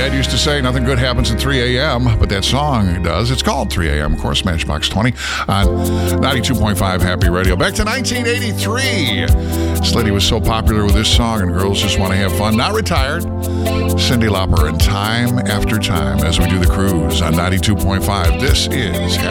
Dad used to say nothing good happens at 3 a.m., but that song does. It's called 3 a.m., of course, Matchbox 20 on 92.5 Happy Radio. Back to 1983. This lady was so popular with this song, and girls just want to have fun. Not retired. Cyndi Lauper and Time After Time as we do the cruise on 92.5. This is